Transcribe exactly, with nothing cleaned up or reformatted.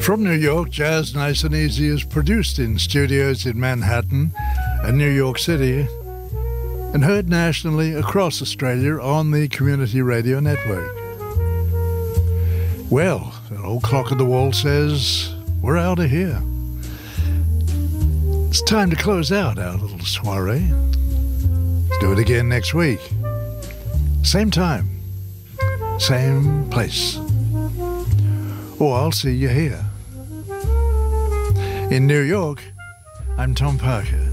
From New York, Jazz Nice and Easy is produced in studios in Manhattan and New York City and heard nationally across Australia on the Community Radio Network. Well, that old clock on the wall says we're out of here. It's time to close out our little soiree. Let's do it again next week. Same time, same place. Or I'll see you here. In New York, I'm Tom Parker.